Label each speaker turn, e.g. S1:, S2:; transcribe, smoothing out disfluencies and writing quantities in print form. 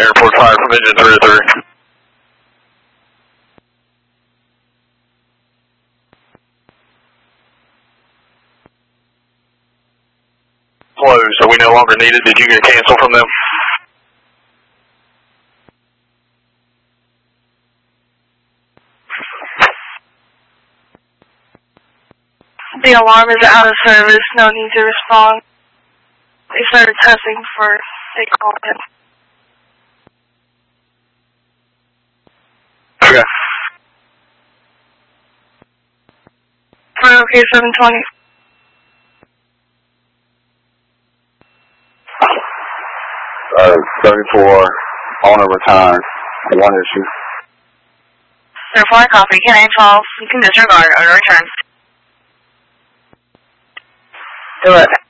S1: Airport fire from engine 303. Closed, so we no longer need it. Did you get a cancel from them?
S2: The alarm is out of service. No need to respond. They started testing for they called in.
S1: Okay.
S2: For OK 720.
S3: 34 owner return. One issue.
S2: 34 copy. Can I 12? You can disregard. Owner return. 11.